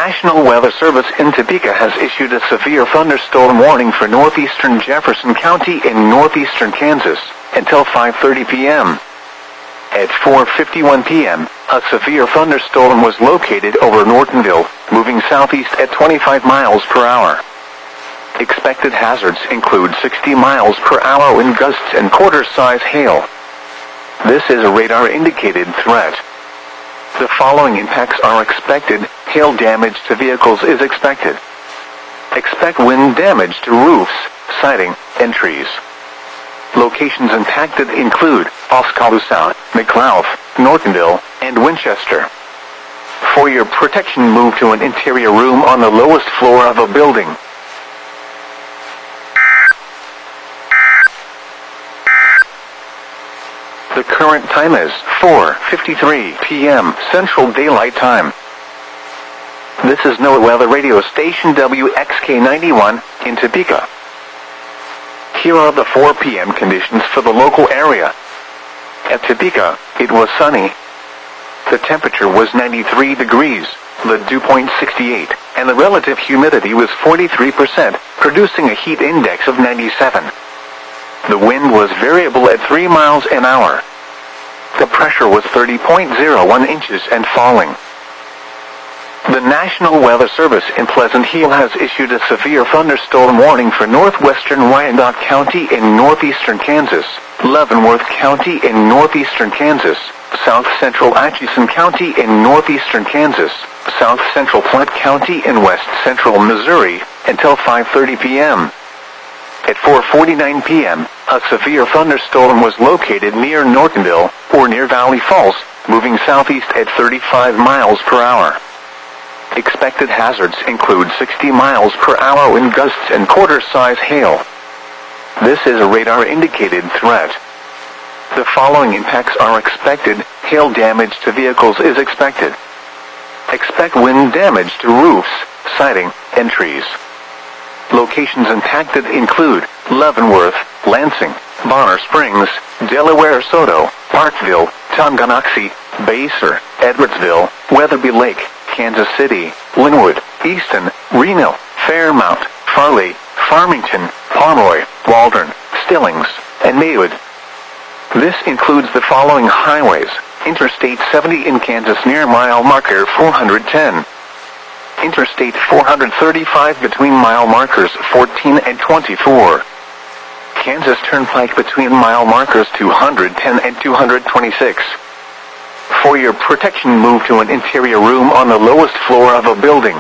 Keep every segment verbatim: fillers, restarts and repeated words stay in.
National Weather Service in Topeka has issued a severe thunderstorm warning for northeastern Jefferson County in northeastern Kansas until five thirty p m At four fifty-one p m, a severe thunderstorm was located over Nortonville, moving southeast at twenty-five miles per hour. Expected hazards include sixty miles per hour wind gusts and quarter-size hail. This is a radar-indicated threat. The following impacts are expected. Hail damage to vehicles is expected. Expect wind damage to roofs, siding, and trees. Locations impacted include Oskaloosa, McLeod, Nortonville, and Winchester. For your protection, move to an interior room on the lowest floor of a building. The current time is four fifty-three p m Central Daylight Time. This is NOAA Weather Radio Station W X K ninety-one in Topeka. Here are the four p m conditions for the local area. At Topeka, it was sunny. The temperature was ninety-three degrees, the dew point sixty-eight, and the relative humidity was forty-three percent, producing a heat index of ninety-seven. The wind was variable at three miles an hour. The pressure was thirty point zero one inches and falling. The National Weather Service in Pleasant Hill has issued a severe thunderstorm warning for northwestern Wyandotte County in northeastern Kansas, Leavenworth County in northeastern Kansas, south central Atchison County in northeastern Kansas, south central Platte County in west central Missouri, until five thirty p m At four forty-nine p m, a severe thunderstorm was located near Nortonville, or near Valley Falls, moving southeast at thirty-five miles per hour. Expected hazards include sixty miles per hour wind gusts and quarter-size hail. This is a radar-indicated threat. The following impacts are expected. Hail damage to vehicles is expected. Expect wind damage to roofs, siding, and trees. Locations impacted include Leavenworth, Lansing, Bonner Springs, Delaware Soto, Parkville, Tonganoxie, Basehor, Edwardsville, Weatherby Lake, Kansas City, Linwood, Easton, Reno, Fairmount, Farley, Farmington, Pomeroy, Waldron, Stillings, and Maywood. This includes the following highways: Interstate seventy in Kansas near mile marker four hundred ten. Interstate four hundred thirty-five between mile markers fourteen and twenty-four. Kansas Turnpike between mile markers two hundred ten and two hundred twenty-six. For your protection, move to an interior room on the lowest floor of a building.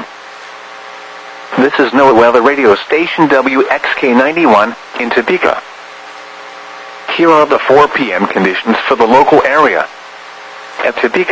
This is NOAA Weather Radio Station W X K ninety-one in Topeka. Here are the four p m conditions for the local area. At Topeka,